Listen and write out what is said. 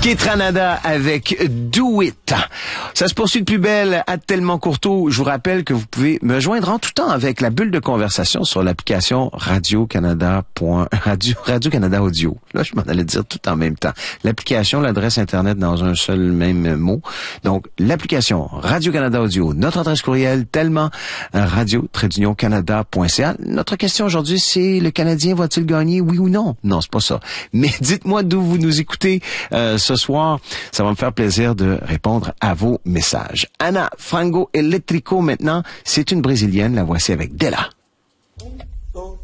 Kitranada avec Do It. Ça se poursuit de plus belle à Tellement Courteau. Je vous rappelle que vous pouvez me joindre en tout temps avec la bulle de conversation sur l'application Radio-Canada Audio. Là, je m'en allais dire tout en même temps. L'application, l'adresse Internet dans un seul même mot. Donc, l'application Radio-Canada Audio. Notre adresse courriel, tellement radio-canada.ca. Notre question aujourd'hui, c'est le Canadien va-t-il gagner, oui ou non? Non, c'est pas ça. Mais dites-moi d'où vous nous écoutez ce soir. Ça va me faire plaisir de répondre à vos messages. Ana Frango Elétrico maintenant, c'est une Brésilienne. La voici avec Della.